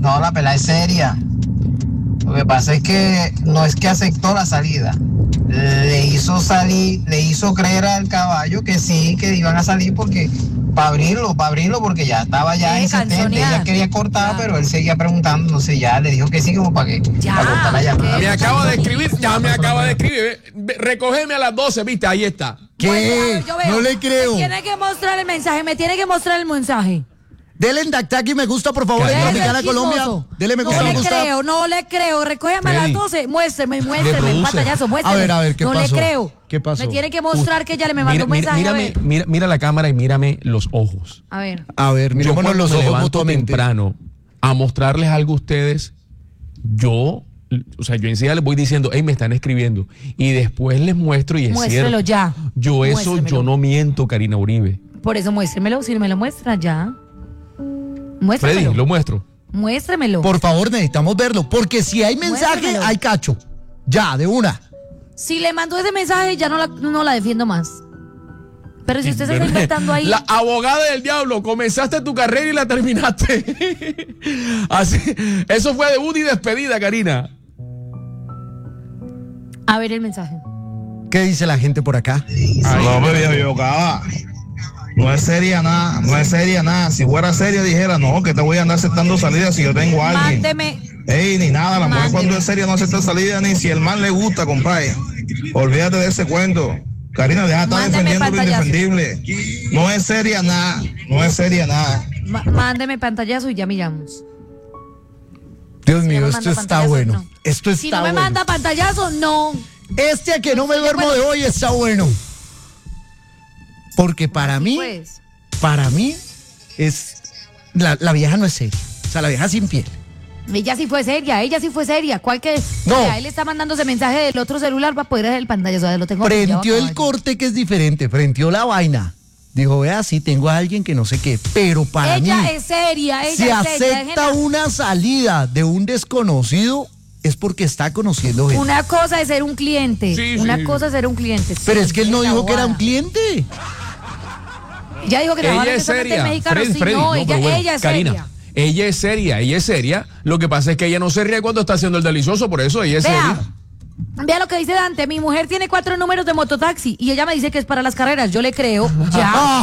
No, la pelada es seria. Lo que pasa es que no es que aceptó la salida. Le hizo creer al caballo que sí, que iban a salir porque para abrirlo, porque ya estaba ya en 70. Ella quería cortar, pero él seguía preguntando, no sé, ya le dijo que sí, como para que para cortar la llamada. Me acaba de escribir. Recógeme a las 12, viste, ahí está. ¿Qué? Bueno, yo veo. No le creo. Me tiene que mostrar el mensaje. Dele en Dactaki me gusta, por favor, en Dominicana, Colombia. Dele me gusta, me gusta. No le creo. Recógeme a las 12. Muéstreme el pantallazo, muéstreme. A ver, ¿qué pasó? No le creo. ¿Qué pasó? Me tiene que mostrar que ella le me mandó un mensaje. Mira la cámara y mírame los ojos. A ver, mirémonos los ojos levanto mutuamente. temprano a mostrarles algo a ustedes, yo enseguida les voy diciendo, hey, me están escribiendo. Y después les muestro y es muéstrelo cierto. ya. Yo no miento, Karina Uribe. Por eso muéstremelo, si me lo muestra ya. Muéstremelo. Freddy, lo muestro. Muéstremelo. Por favor, necesitamos verlo, porque si hay mensaje, Muéstramelo. hay cacho. Ya, de una. Si le mandó ese mensaje, ya no la defiendo más. Pero si usted se está inventando ahí. La abogada del diablo, comenzaste tu carrera y la terminaste. Así, eso fue debut y despedida, Karina. A ver el mensaje. ¿Qué dice la gente por acá? No me había equivocado. No es seria nada. Si fuera seria dijera, no, que te voy a andar aceptando salidas si yo tengo a alguien. Mándeme. Ey, ni nada, la mujer cuando es seria no acepta salida ni si el man le gusta, compadre. Olvídate de ese cuento. Karina, deja de estar Mándeme defendiendo lo pantallazo. indefendible. No es seria nada. Mándeme pantallazo y ya miramos. Dios Si mío, no me esto manda está pantallazo, bueno. no. Esto está Si no me bueno. manda pantallazo, no. Este a que no me duermo de hoy está bueno. Porque para mí es la vieja no es seria. O sea, la vieja sin piel. Ella sí fue seria. ¿Cuál que? No. Mira, él está mandando ese mensaje del otro celular para poder hacer el pantallazo. O sea, lo tengo Prendió pillado, el caballo. corte que es diferente, prendió la vaina. Dijo, vea, sí, tengo a alguien que no sé qué. Pero para mí, Ella es seria. si acepta una salida de un desconocido, es porque está conociendo gente. Una cosa es ser un cliente. Sí, Una sí. cosa es ser un cliente. Pero Sí, es que él no esa dijo que era un bobada. cliente. Ella dijo que trabajaba Ella en es restaurante seria. mexicano. Sí, Freddy, no, pero bueno, ella es Karina, seria. ella es seria. Lo que pasa es que ella no se ríe cuando está haciendo el delicioso, por eso ella es seria. Vea lo que dice Dante. Mi mujer tiene 4 números de mototaxi y ella me dice que es para las carreras. Yo le creo. Ya.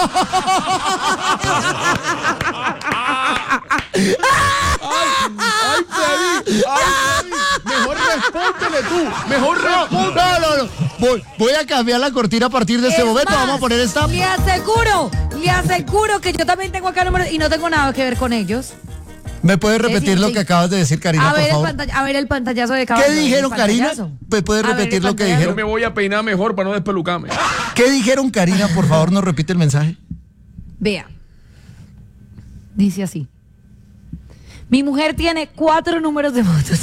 Ay, Freddy. Mejor respóndele tú. Mejor responde. No. Voy a cambiar la cortina a partir de este Es momento. más, Vamos a poner esta. Le aseguro que yo también tengo acá números y no tengo nada que ver con ellos. ¿Me puedes repetir lo que acabas de decir, Karina, por favor? A ver el pantallazo de caballo. ¿Qué dijeron, el Karina? pantallazo. ¿Me puedes A ver, repetir el lo que pantallazo. Yo dijeron? me voy a peinar mejor para no despelucarme. ¿Qué dijeron, Karina? Por favor, nos repite el mensaje. Vea. Dice así. Mi mujer tiene 4 números de motos.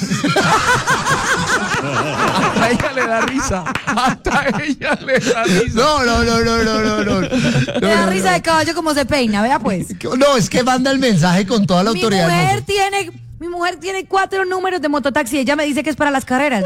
Hasta ella le da risa. No. Me da risa de caballo como se peina, vea pues. No, es que manda el mensaje con toda la autoridad. Mi mujer tiene 4 números de mototaxi y ella me dice que es para las carreras.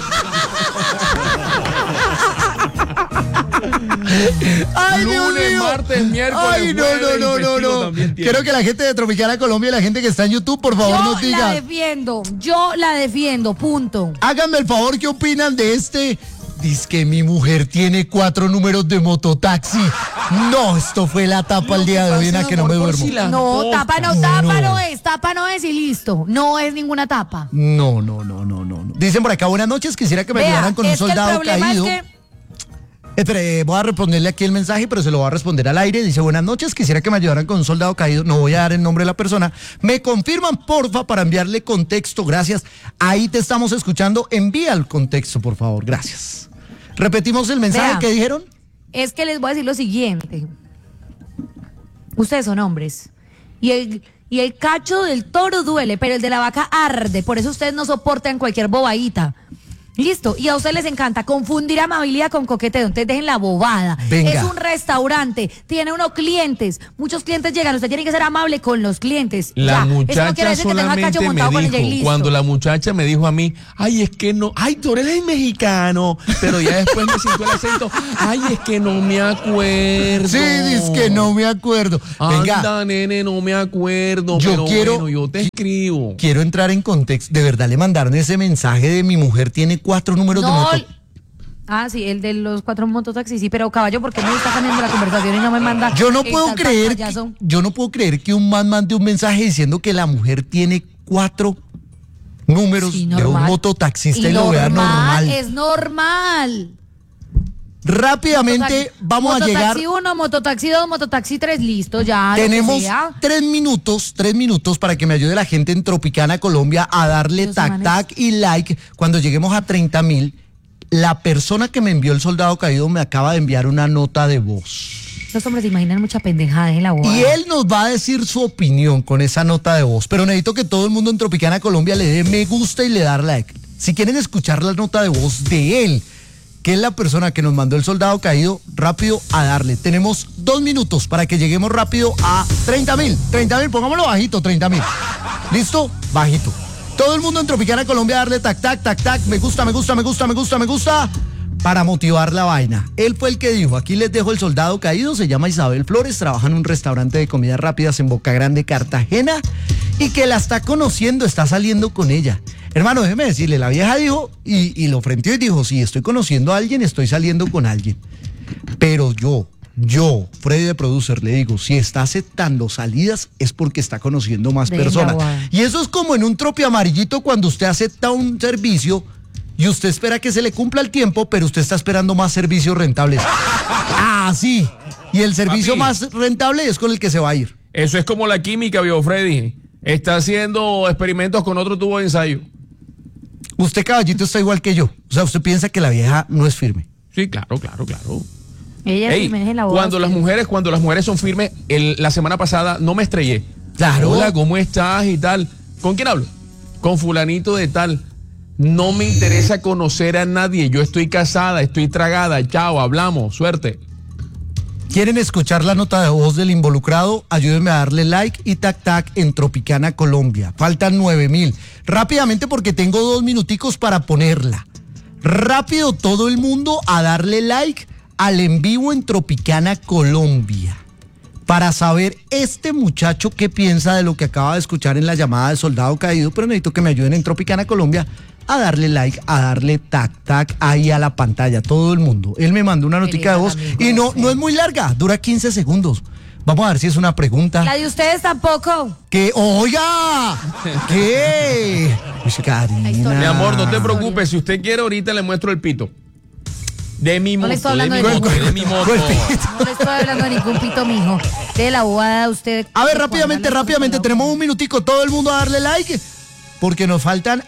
Ay, Dios Lunes, mío. martes, miércoles, Ay, no. jueves y festivo también tiene. Quiero que la gente de Tropicana Colombia y la gente que está en YouTube, por favor, nos diga. Yo la defiendo, punto. Háganme el favor, ¿qué opinan de este? Dice que mi mujer tiene 4 números de mototaxi. No, esto fue la tapa el día de hoy en la que no me duermo. No, tapa no es y listo. No es ninguna tapa. No. Dicen por acá, buenas noches, quisiera que me ayudaran con un soldado caído. Espere, voy a responderle aquí el mensaje, pero se lo voy a responder al aire. Dice, buenas noches, quisiera que me ayudaran con un soldado caído. No voy a dar el nombre de la persona. Me confirman, porfa, para enviarle contexto. Gracias. Ahí te estamos escuchando. Envía el contexto, por favor. Gracias. Repetimos el mensaje que dijeron. Es que les voy a decir lo siguiente. Ustedes son hombres. Y el cacho del toro duele, pero el de la vaca arde. Por eso ustedes no soportan cualquier bobadita. Listo, y a ustedes les encanta confundir amabilidad con coqueteo, entonces dejen la bobada. Venga. Es un restaurante, tiene unos clientes, muchos clientes llegan, usted tiene que ser amable con los clientes. La Ya, eso no muchacha quiere decir que tenga cacho solamente montado con ella y me dijo, listo. cuando la muchacha me dijo a mí, ay, es que no, ay, tú eres el mexicano, pero ya después me sintió el acento, ay, es que no me acuerdo. Sí, dice que no me acuerdo. Venga, Anda, nene, no me acuerdo, Yo pero quiero- bueno, yo te escribo. quiero entrar en contexto. De verdad le mandaron ese mensaje de mi mujer tiene 4 números de No, moto. sí, el de los 4 mototaxis, sí, pero caballo, ¿por qué me está cambiando la conversación y no me manda? Yo no el puedo tal creer, payaso? yo no puedo creer que un man mande un mensaje diciendo que la mujer tiene 4 números Sí, de un normal. mototaxista y lo vea normal. Es normal. Rápidamente vamos a llegar. Mototaxi 1, mototaxi 2, mototaxi 3, listo, ya. lo que Tenemos sea. 3 minutos para que me ayude la gente en Tropicana, Colombia, a darle Los tac, manes. tac y like. Cuando lleguemos a 30,000, la persona que me envió el soldado caído me acaba de enviar una nota de voz. Los hombres se imaginan mucha pendejada en la boda. Y él nos va a decir su opinión con esa nota de voz. Pero necesito que todo el mundo en Tropicana, Colombia, le dé me gusta y le dar like. Si quieren escuchar la nota de voz de él, que es la persona que nos mandó el soldado caído, rápido a darle. Tenemos 2 minutos para que lleguemos rápido a 30,000. 30,000, pongámoslo bajito, 30,000. ¿Listo? Bajito. Todo el mundo en Tropicana, Colombia, darle tac, tac, tac, tac. Me gusta, me gusta, me gusta, me gusta, me gusta. Para motivar la vaina. Él fue el que dijo, aquí les dejo el soldado caído, se llama Isabel Flores, trabaja en un restaurante de comidas rápidas en Boca Grande, Cartagena, y que la está conociendo, está saliendo con ella. Hermano, déjeme decirle, la vieja dijo, y lo frenteó y dijo, sí, estoy conociendo a alguien, estoy saliendo con alguien. Pero yo, Freddy de Producer, le digo, si está aceptando salidas es porque está conociendo más Venga, personas. guay. Y eso es como en un tropi amarillito cuando usted acepta un servicio y usted espera que se le cumpla el tiempo, pero usted está esperando más servicios rentables. Ah, sí. Y el servicio Papi. más rentable es con el que se va a ir. Eso es como la química, vio Freddy. Está haciendo experimentos con otro tubo de ensayo. Usted, caballito, está igual que yo. O sea, usted piensa que la vieja no es firme. Sí, claro, claro, claro. Ella Ey, sí me deja en la boda. cuando las mujeres son firmes, la semana pasada no me estrellé. Claro. Hola, ¿cómo estás? Y tal. ¿Con quién hablo? Con fulanito de tal. No me interesa conocer a nadie. Yo estoy casada, estoy tragada. Chao, hablamos. Suerte. ¿Quieren escuchar la nota de voz del involucrado? Ayúdenme a darle like y tac tac en Tropicana, Colombia. Faltan 9,000. Rápidamente porque tengo 2 minuticos para ponerla. Rápido todo el mundo a darle like al en vivo en Tropicana, Colombia. Para saber este muchacho qué piensa de lo que acaba de escuchar en la llamada de soldado caído, pero necesito que me ayuden en Tropicana, Colombia, a darle like, a darle tac, tac ahí a la pantalla, todo el mundo. Él me mandó una notica de voz y no es muy larga, dura 15 segundos. Vamos a ver si es una pregunta. La de ustedes tampoco. ¿Qué? ¡Oiga! ¿Qué? Uy, Karina. Mi amor, no te preocupes. Si usted quiere, ahorita le muestro el pito. De mi No le moto, estoy de hablando mi de moto, ningún- de mi moto. No le estoy hablando de ningún pito, mijo. De la bobada de usted. A ver, rápidamente, tenemos un minutico, todo el mundo a darle like, porque nos faltan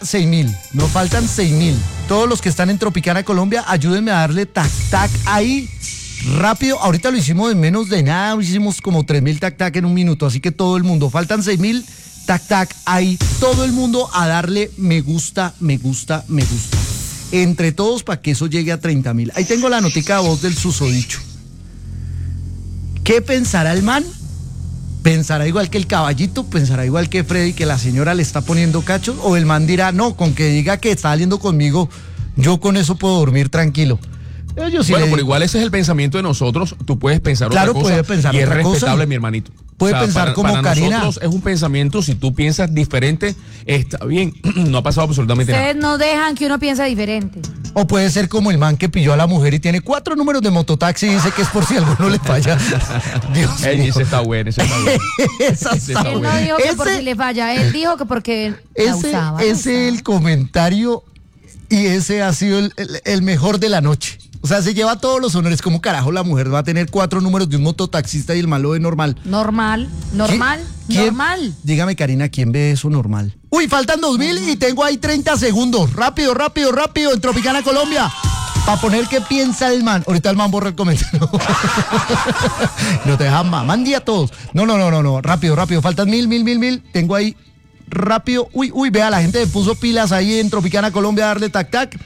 6,000. Todos los que están en Tropicana, Colombia, ayúdenme a darle tac, tac ahí, rápido. Ahorita lo hicimos en menos de nada, hicimos como 3,000 tac, tac en un minuto, así que todo el mundo, faltan 6,000 tac, tac ahí, todo el mundo a darle me gusta, me gusta, me gusta. Entre todos para que eso llegue a 30,000. Ahí tengo la notica de voz del susodicho. ¿Qué pensará el man? ¿Pensará igual que el caballito? ¿Pensará igual que Freddy, que la señora le está poniendo cachos? ¿O el man dirá, no, con que diga que está saliendo conmigo, yo con eso puedo dormir tranquilo? Yo sí Bueno, le pero digo, igual ese es el pensamiento de nosotros. Tú puedes pensar Claro, otra cosa. puede pensar y es otra cosa. respetable, mi hermanito. Puede pensar como para Karina. nosotros es un pensamiento. Si tú piensas diferente, está bien. No ha pasado absolutamente nada. Ustedes no dejan que uno piense diferente. o puede ser como el man que pilló a la mujer y tiene 4 números de mototaxi y dice que es por si alguno le falla. Dios mío. Ese está bueno, ese está bueno. Esa Ese está Él bueno. no dijo que por Ese- si le falla, él dijo que porque la usaba. la ese es el comentario y ese ha sido el mejor de la noche. O sea, se lleva todos los honores. ¿Cómo carajo la mujer va a tener 4 números de un mototaxista y el malo de normal? Normal. ¿Quién? Dígame, Karina, ¿quién ve eso normal? Uy, faltan 2,000 y tengo ahí 30 segundos. Rápido en Tropicana, Colombia. Para poner qué piensa el man. Ahorita el man borra el comentario. No te dejan más. Mandí a todos. No. Rápido. Faltan 1,000. Tengo ahí rápido. Uy, vea, la gente me puso pilas ahí en Tropicana, Colombia, a darle tac.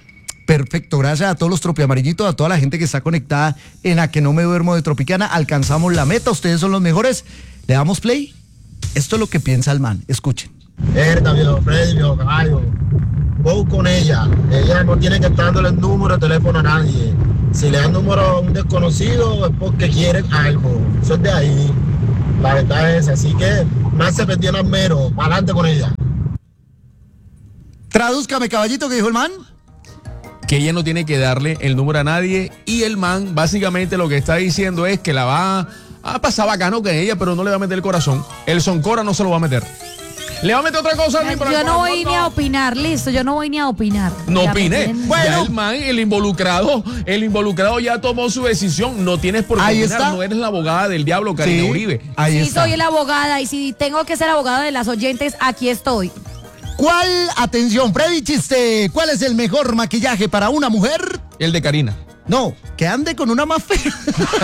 Perfecto, gracias a todos los tropiamarillitos, a toda la gente que está conectada en A Que No Me Duermo de Tropicana. Alcanzamos la meta, ustedes son los mejores. ¿Le damos play? Esto es lo que piensa el man, escuchen. Viejo Freddy, viejo caballo. Voy con ella. Ella no tiene que estar dándole el número de teléfono a nadie. Si le dan número a un desconocido es porque quieren algo. Eso es de ahí. La verdad es así que más se perdió en mero. Para adelante con ella. Tradúzcame, caballito, ¿qué dijo el man? Que ella no tiene que darle el número a nadie y el man básicamente lo que está diciendo es que la va a pasar bacano con ella, pero no le va a meter el corazón. El soncora no se lo va a meter. Le va a meter otra cosa. Yo no voy ni a opinar, listo, yo no voy ni a opinar. No opine. Bueno. Ya el man, el involucrado ya tomó su decisión. No tienes por qué Ahí opinar. está. No eres la abogada del diablo, Karina Sí, Uribe. ahí Sí, está. soy la abogada y si tengo que ser abogada de las oyentes, aquí estoy. ¿Cuál, atención, Freddy Chiste, cuál es el mejor maquillaje para una mujer? El de Karina. No, que ande con una más fea.